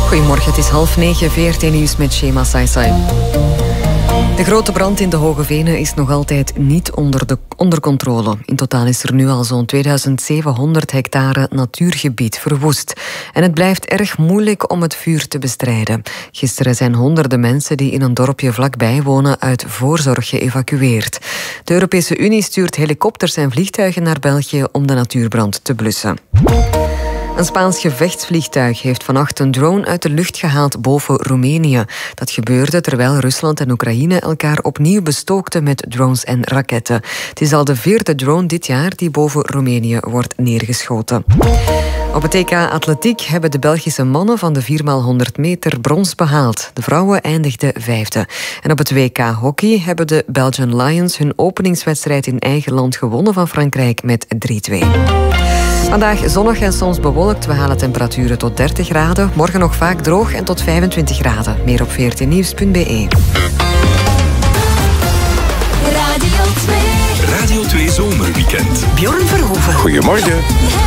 Goedemorgen, het is 8:30, VRT Nieuws met Shema Saisai. De grote brand in de Hoge Venen is nog altijd niet onder controle. In totaal is er nu al zo'n 2700 hectare natuurgebied verwoest. En het blijft erg moeilijk om het vuur te bestrijden. Gisteren zijn honderden mensen die in een dorpje vlakbij wonen uit voorzorg geëvacueerd. De Europese Unie stuurt helikopters en vliegtuigen naar België om de natuurbrand te blussen. Een Spaans gevechtsvliegtuig heeft vannacht een drone uit de lucht gehaald boven Roemenië. Dat gebeurde terwijl Rusland en Oekraïne elkaar opnieuw bestookten met drones en raketten. Het is al de 4e drone dit jaar die boven Roemenië wordt neergeschoten. Op het EK Atletiek hebben de Belgische mannen van de 4x100 meter brons behaald. De vrouwen eindigden 5e. En op het WK Hockey hebben de Belgian Lions hun openingswedstrijd in eigen land gewonnen van Frankrijk met 3-2. Vandaag zonnig en soms bewolkt. We halen temperaturen tot 30 graden. Morgen nog vaak droog en tot 25 graden. Meer op vrtnieuws.be. Radio 2 Zomerweekend. Bjorn Verhoeven. Goedemorgen.